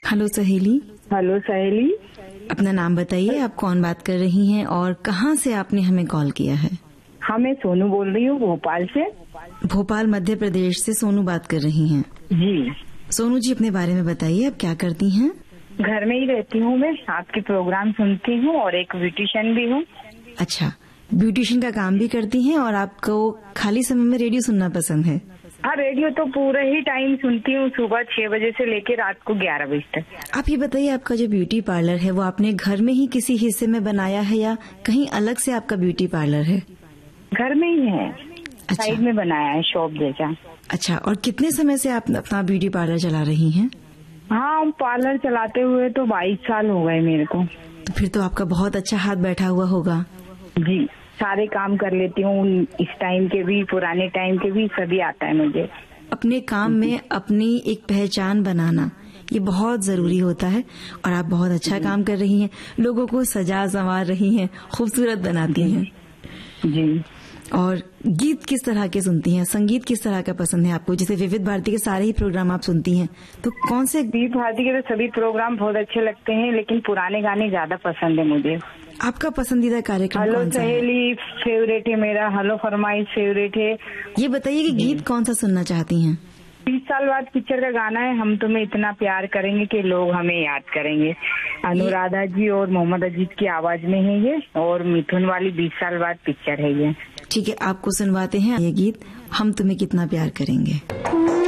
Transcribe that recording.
Hello सहेली। Hello सहेली। अपना नाम बताइए, आप कौन बात कर रही हैं और कहाँ से आपने हमें कॉल किया है? हाँ, मैं सोनू बोल रही हूँ भोपाल से। भोपाल मध्य प्रदेश से सोनू बात कर रही हैं? जी। सोनू जी, अपने बारे में बताइए, आप क्या करती हैं? घर में ही रहती हूँ, मैं आपके प्रोग्राम सुनती हूँ और एक ब्यूटिशियन भी हूँ। अच्छा, ब्यूटिशियन का काम भी करती हैं और आपको खाली समय में रेडियो सुनना पसंद है? हाँ, रेडियो तो पूरे ही टाइम सुनती हूँ, सुबह 6 बजे से लेकर रात को 11 बजे तक। आप ये बताइए, आपका जो ब्यूटी पार्लर है वो आपने घर में ही किसी हिस्से में बनाया है या कहीं अलग से आपका ब्यूटी पार्लर है? घर में ही है। अच्छा। साइड में बनाया है, शॉप जैसा। अच्छा, और कितने समय से आप अपना ब्यूटी पार्लर चला रही हैं? हाँ, पार्लर चलाते हुए तो 22 साल हो गए मेरे को। तो फिर तो आपका बहुत अच्छा हाथ बैठा हुआ होगा। जी, सारे काम कर लेती हूँ, इस टाइम के भी पुराने टाइम के भी, सभी आता है मुझे। अपने काम में अपनी एक पहचान बनाना ये बहुत जरूरी होता है और आप बहुत अच्छा काम कर रही हैं, लोगों को सजा संवार रही हैं, खूबसूरत बनाती हैं। जी। और गीत किस तरह के सुनती हैं? संगीत किस तरह का पसंद है आपको? जैसे विविध भारती के सारे ही प्रोग्राम आप सुनती हैं, तो कौन से? विविध भारती के तो सभी प्रोग्राम बहुत अच्छे लगते हैं, लेकिन पुराने गाने ज्यादा पसंद है मुझे। आपका पसंदीदा कार्यक्रम हेलो कौन सा है? सहेली फेवरेट है मेरा, हेलो फरमाइश फेवरेट है। ये बताइए कि गीत कौन सा सुनना चाहती हैं? 20 साल बाद पिक्चर का गाना है, हम तुम्हें इतना प्यार करेंगे कि लोग हमें याद करेंगे। अनुराधा जी और मोहम्मद अजीज की आवाज में है ये, और मिथुन वाली 20 साल बाद पिक्चर है ये। ठीक है, आपको सुनवाते हैं ये गीत, हम तुम्हें कितना प्यार करेंगे।